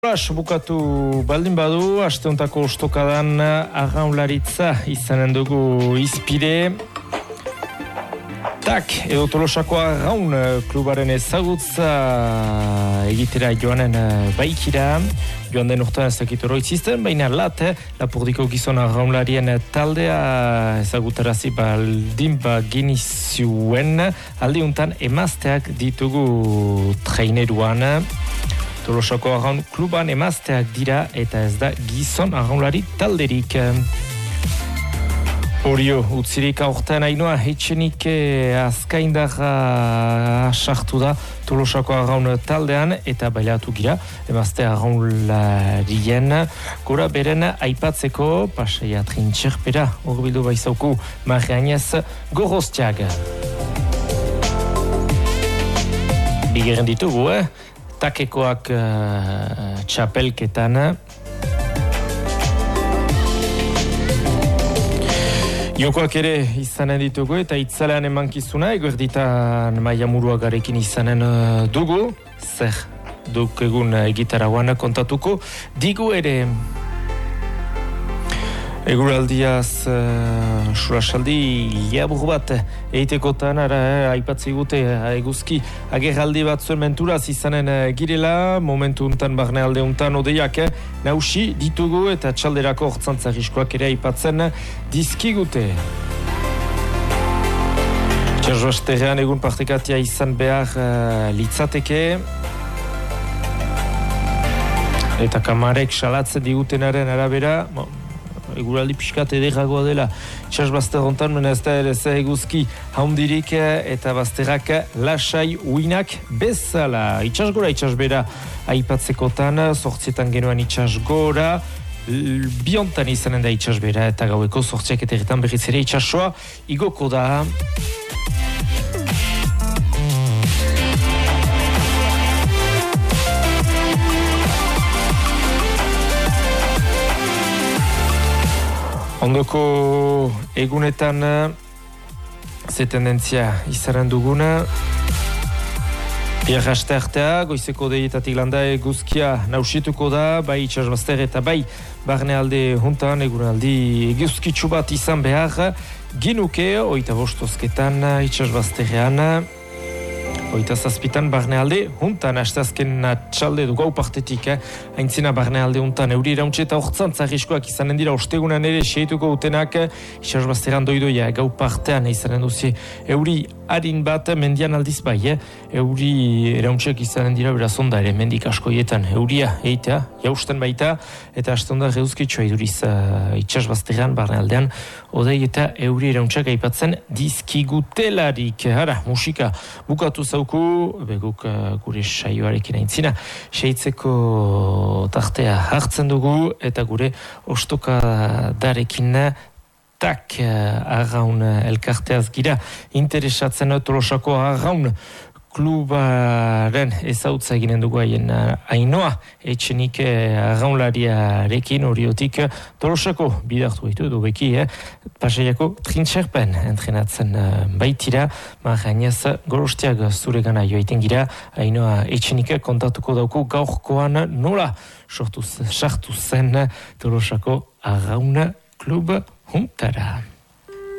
Bukatu baldin badu, asteontako ostokadan arraunlaritza izanen dugu izpide. Edo Tolosako Arraun klubaren ezagutza egitera joanen baikira. Joan den urtean ezakit oroitzizten, baina Lapurdiko gizon arraunlarien taldea ezagutarazi baldin genizuen. Aldiuntan emazteak ditugu traineruan. Tolosako Arraun kluban emazteak dira eta ez da gizon arraunlari talderik. Horio, utzirik aurten Ainoa Etxenik azkaindarra sartu da Tolosako Arraun taldean eta bailatu gira emazte arraunlarien gora beren aipatzeko paseia trintxerpera horbildu baizauku Marianez Goroztiag. Bigeren ditugu, takekoak txapelketan. Jokoak ere izanen ditugu eta itzalean emankizuna eguerditan Maiamuruagarekin izanen dugu. Zer duk egun egitaragoan kontatuko digu ere. Eguraldiaz surasaldi labur bat eitekotan aipatzi gute eguzki agerraldi bat zuen menturaz izanen girela, momentu untan barne alde untan odeiak nausi ditugu eta txalderako hortzantza riskoak ere aipatzen dizkigute. Txarroasterrean egun partekatia izan behar litzateke eta kamarek salatzen digutenaren arabera eguraldi pixkat ederragoa dela itxasbazter hontan, mena ez da ere ze eguzki haundirik eta bazterrak lasai uinak bezala. Itxasgora, itxasbera aipatzekotan, zortzietan genuan itxasgora, biontan izanen da itxasbera eta gaueko zortziak eta erretan berriz ere itxasoa igoko da. Ondoko egunetan ze tendentzia izaren duguna. Biar haste artea, goizeko deietatik landa eguzkia nausituko da, bai itxasbazter eta bai barnealde juntan egunaldi eguzkitsu bat izan behar. Ginuke, 25 itxasbazterrean, 27 barnealde juntan, asteazken txalde du gau partetik, haintzina barnealde juntan, euri irauntxe eta hortzantza riskoak izanen dira ostegunan ere seituko utenak, itxasbazteran doidoia gau partean izanen duzi euri harin bat mendian aldiz bai, euri irauntxeak izanen dira beraz onda ere mendik askoietan, euria eitea, jausten baita, eta haste onda reuzkitsua iduriz itxasbazteran barnealdean, odei eta euri irauntxeak aipatzen dizkigutelarik. Hara, musika bukatu zauku, beguk gure saioarekin aintzina, seitzeko tartea hartzen dugu, eta gure ostokadarekin Arraun elkarteaz gira interesatzen Tolosako Arraun klubaren ezautza eginen dugu haien Ainoa Etxenik arraunlariarekin horiotik Tolosako bidartu baitu edo beki, paseiako trintxerpen entrenatzen baitira. Marianez Goroztiag zure gana joaiten gira, Ainoa Etxenik kontatuko dauku gaurkoan nola sartu zen Tolosako Arraun klub huntara.